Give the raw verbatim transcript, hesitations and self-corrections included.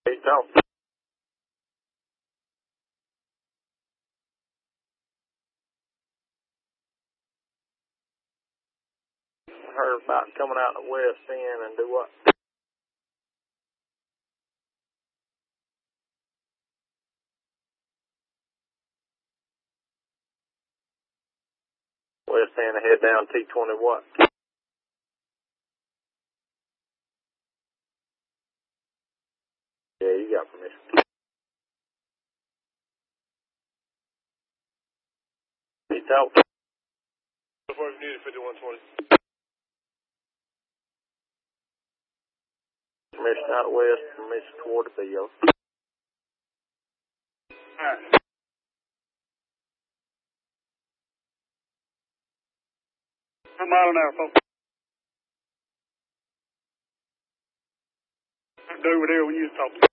Hey, talk. Heard about coming out the west end and do what? West end and head down T twenty what? Yeah, you got permission. Hey, talk. Before you needed fifty-one twenty. Permission out west, permission toward the field. Alright. One mile an hour, folks. Do over there when you talk.